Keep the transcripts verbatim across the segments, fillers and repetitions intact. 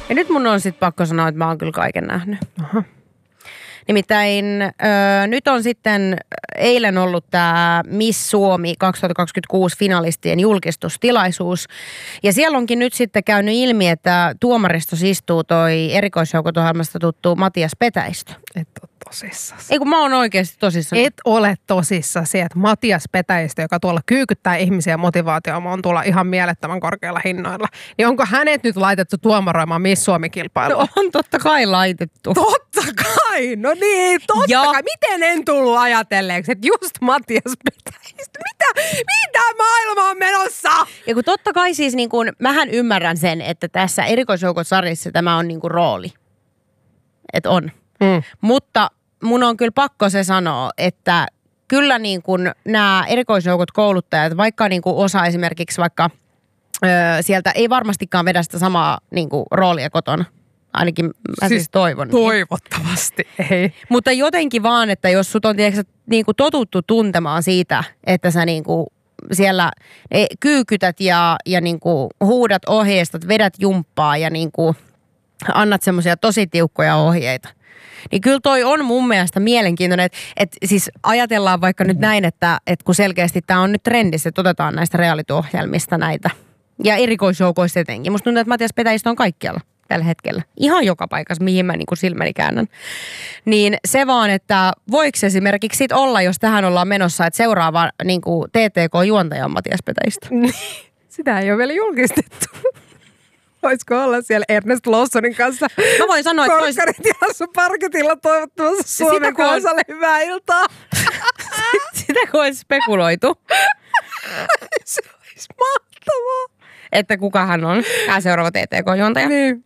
Ja nyt mun on sitten pakko sanoa, että mä oon kyllä kaiken nähnyt. Aha. Nimittäin ö, nyt on sitten eilen ollut tämä Miss Suomi kaksituhattakaksikymmentäkuusi finalistien julkistustilaisuus. Ja siellä onkin nyt sitten käynyt ilmi, että tuomaristossa istuu toi erikoisjoukot-ohjelmasta tuttu Matias Petäistö. Et ole tosissasi. Ei kun mä oon oikeasti tosissani. Et ole tosissasi, että Matias Petäistö, joka tuolla kyykyttää ihmisiä motivaatioon, on tuolla ihan mielettömän korkeilla hinnoilla. Niin onko hänet nyt laitettu tuomaroimaan Miss Suomi-kilpailua? No on totta kai laitettu. Totta kai! No niin, totta ja. kai. Miten en tullut ajatelleeksi, että just Matias Petäistö? Mitä? Mitä maailma on menossa? Ja kun totta kai siis niin kun, mähän ymmärrän sen, että tässä erikoisjoukot-sarjassa tämä on niin kuin rooli. Että on. Mm. Mutta mun on kyllä pakko se sanoa, että kyllä niin kuin nämä erikoisjoukot kouluttajat, vaikka niin kuin osa esimerkiksi vaikka ö, sieltä ei varmastikaan vedä sitä samaa niin kuin roolia kotona. Ainakin mä siis, siis toivon. Toivottavasti ei. Mutta jotenkin vaan, että jos sut on tiedätkö, niin kuin totuttu tuntemaan siitä, että sä niin kuin siellä kyykytät ja, ja niin kuin huudat ohjeistat, vedät jumppaa ja niin kuin annat semmoisia tosi tiukkoja ohjeita. Niin kyllä toi on mun mielestä mielenkiintoinen, että, että siis ajatellaan vaikka nyt näin, että, että kun selkeästi tämä on nyt trendissä, että otetaan näistä reality-ohjelmista näitä. Ja erikoisjoukoista etenkin. Musta tuntuu, että Matias Petäistö on kaikkialla tällä hetkellä. Ihan joka paikassa, mihin mä niin kuin silmäni käännän. Niin se vaan, että voiko esimerkiksi sit olla, jos tähän ollaan menossa, että seuraava niin kuin T T K-juontaja on Matias Petäistö. Sitä ei ole vielä julkistettu. Voisiko olla siellä Ernest Lawsonin kanssa? Mä voin sanoa, että olisi... Korkkarit jalassa parketilla toivottamassa Suomen kun... kansalle hyvää iltaa. Sitä kun olisi spekuloitu. Se olisi mahtavaa. Että kuka hän on, tämä seuraava T T K-juontaja. Niin.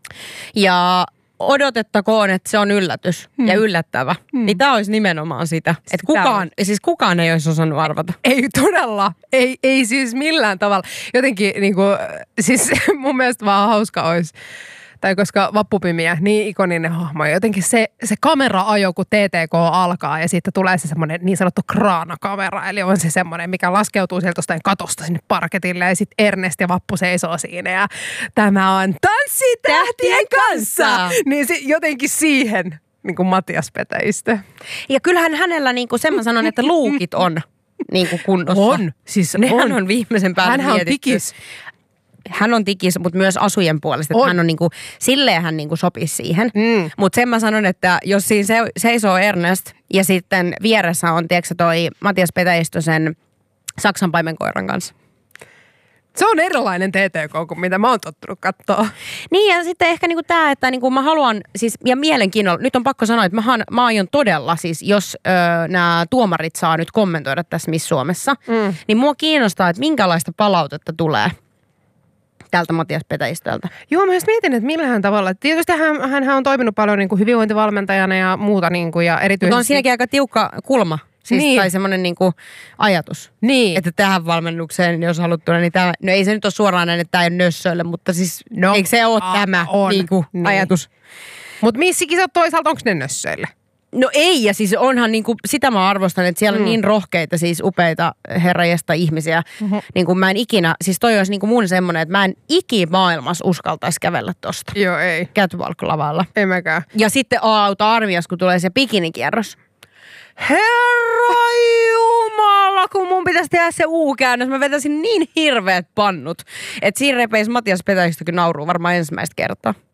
Ja odotettakoon, että se on yllätys hmm. ja yllättävä. Hmm. Niin tämä olisi nimenomaan sitä. sitä että kukaan, siis kukaan ei olisi osannut arvata. Ei todella. Ei, ei siis millään tavalla. Jotenkin niin kuin, siis mun mielestä vaan hauska olisi. Tai koska Vappupimiä, niin ikoninen hahmo. Jotenkin se, se kamera-ajo, kun T T K alkaa ja sitten tulee se semmoinen niin sanottu kraanakamera. Eli on se semmoinen, mikä laskeutuu sieltä jostain katosta sinne parketille ja sitten Ernest ja Vappu seisoo siinä. Ja tämä on Tanssi tähtien kanssa! Niin se, jotenkin siihen niin kuin Matias Petäistö. Ja kyllähän hänellä, niin kuin sen mä sanon, että luukit on niin kuin kunnossa. On. Siis Nehän on. on viimeisen päälle Hänhän mietitty. on tikis. Hän on tikis, mutta myös asujen puolesta. Että hän on niinku, silleen hän niinku sopisi siihen. Mm. Mutta sen mä sanon, että jos siinä se, seisoo Ernest ja sitten vieressä on, tiedätkö toi Matias Petäistö sen Saksan paimenkoiran kanssa. Se on erilainen T T K kuin mitä mä oon tottunut katsoa. Niin ja sitten ehkä niinku tää, että niinku mä haluan, siis ja mielenkiinnolla, nyt on pakko sanoa, että mä, mä aion todella siis, jos öö, nämä tuomarit saa nyt kommentoida tässä Miss Suomessa, mm. niin mua kiinnostaa, että minkälaista palautetta tulee tältä Matias Petäistöltä. Joo, mä just mietin, että millähän tavalla. Tietysti hän, hän on toiminut paljon niin kuin hyvinvointivalmentajana ja muuta. Niin kuin, ja erityisesti... Mutta on siinäkin aika tiukka kulma. Siis, niin. Tai semmoinen niin kuin ajatus. Niin. Että tähän valmennukseen, jos haluttuna, niin tämä, no ei se nyt ole suoraan näin, että tämä ei ole nössöille, mutta siis no, eikö se ole a, tämä niin kuin niin. ajatus? Mutta missikisat toisaalta, onko ne nössöille? No ei, ja siis onhan niinku, sitä mä arvostan, että siellä on mm. niin rohkeita, siis upeita herrajesta ihmisiä. Mm-hmm. Niin kuin mä en ikinä, siis toi olisi niinku mun semmoinen, että mä en ikimaailmassa uskaltaisi kävellä tosta. Joo, ei. Catwalk-lavalla. Ei mäkään. Ja sitten A-auto-armias, kun tulee se bikinikierros. Herra Jumala, kun mun pitäisi tehdä se U-käännös. Mä vetäisin niin hirveät pannut, että siinä repeisi Matias Petäistökin nauruu varmaan ensimmäistä kertaa.